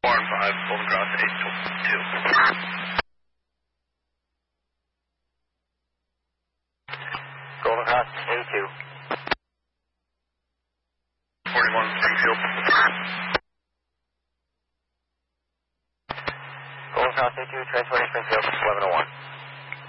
Barn 5, Golden Cross 822. Golden Cross, A2. 41 Springfield. Golden Cross A2, transporting Springfield, 1101.